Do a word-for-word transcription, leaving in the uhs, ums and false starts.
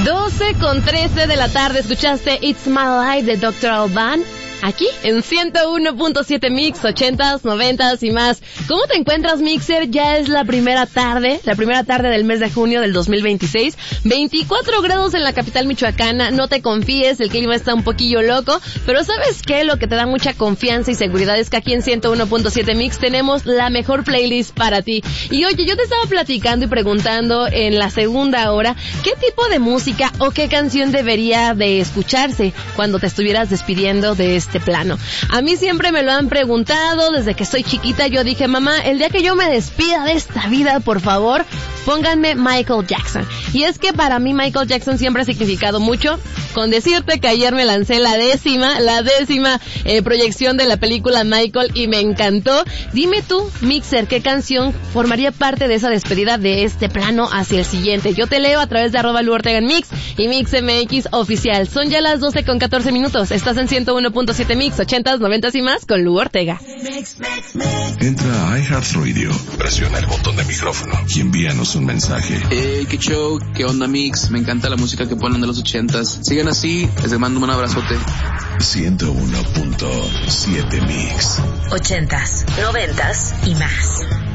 doce con trece de la tarde, escuchaste It's My Life de doctor Alban. Aquí, en ciento uno punto siete Mix, ochentas, noventas y más. ¿Cómo te encuentras, Mixer? Ya es la primera tarde, la primera tarde del mes de junio del dos mil veintiséis. veinticuatro grados en la capital michoacana. No te confíes, el clima está un poquillo loco. Pero ¿sabes qué? Lo que te da mucha confianza y seguridad es que aquí en ciento uno punto siete Mix tenemos la mejor playlist para ti. Y oye, yo te estaba platicando y preguntando en la segunda hora, ¿qué tipo de música o qué canción debería de escucharse cuando te estuvieras despidiendo de este este plano? A mí siempre me lo han preguntado desde que soy chiquita. Yo dije, mamá, el día que yo me despida de esta vida, por favor, pónganme Michael Jackson. Y es que para mí Michael Jackson siempre ha significado mucho. Con decirte que ayer me lancé la décima, la décima eh, proyección de la película Michael y me encantó. Dime tú, Mixer, ¿qué canción formaría parte de esa despedida de este plano hacia el siguiente? Yo te leo a través de arroba Lu Ortega en Mix y Mix M X oficial. Son ya las doce con catorce minutos. Estás en ciento uno punto siete Mix, ochentas, noventas y más con Lu Ortega. Entra a iHeartRadio, presiona el botón de micrófono y envíanos un mensaje. Hey, qué show, qué onda, Mix. Me encanta la música que ponen de los ochentas. Sigan así, les mando un abrazote. ciento uno punto siete Mix. Ochentas, noventas y más.